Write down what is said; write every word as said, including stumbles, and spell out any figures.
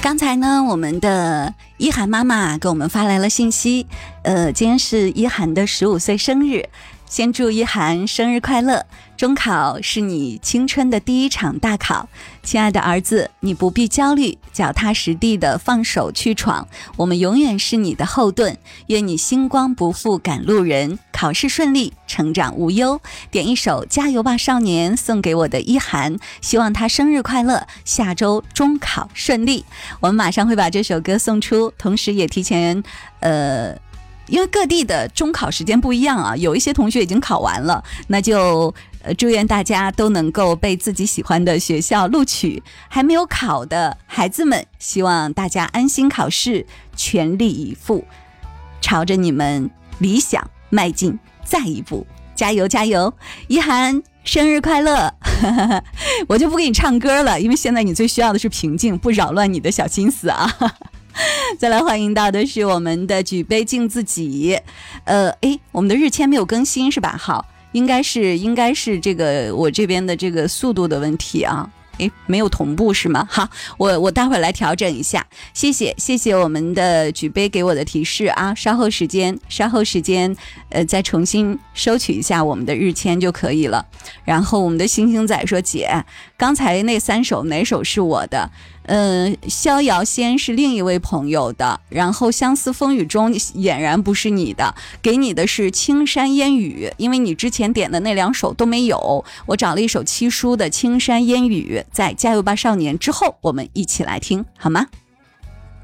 刚才呢，我们的一涵妈妈给我们发来了信息，呃，今天是一涵的十五岁生日，先祝一涵生日快乐！中考是你青春的第一场大考，亲爱的儿子，你不必焦虑，脚踏实地的放手去闯，我们永远是你的后盾，愿你星光不负赶路人，考试顺利，成长无忧。点一首《加油吧少年》送给我的一涵，希望他生日快乐，下周中考顺利。我们马上会把这首歌送出，同时也提前呃。因为各地的中考时间不一样啊，有一些同学已经考完了，那就呃祝愿大家都能够被自己喜欢的学校录取。还没有考的孩子们，希望大家安心考试，全力以赴，朝着你们理想迈进再一步，加油加油！一涵生日快乐！我就不给你唱歌了，因为现在你最需要的是平静，不扰乱你的小心思啊。再来欢迎到的是我们的举杯敬自己，呃，诶，我们的日签没有更新是吧？好，应该是应该是这个我这边的这个速度的问题啊。诶，没有同步是吗？好，我我待会儿来调整一下。谢谢谢谢我们的举杯给我的提示啊，稍后时间稍后时间呃再重新收取一下我们的日签就可以了。然后我们的星星仔说，姐，刚才那三首哪首是我的？嗯，逍遥仙是另一位朋友的，然后相思风雨中俨然不是你的，给你的是青山烟雨，因为你之前点的那两首都没有，我找了一首七叔的青山烟雨，在加油吧少年之后我们一起来听好吗？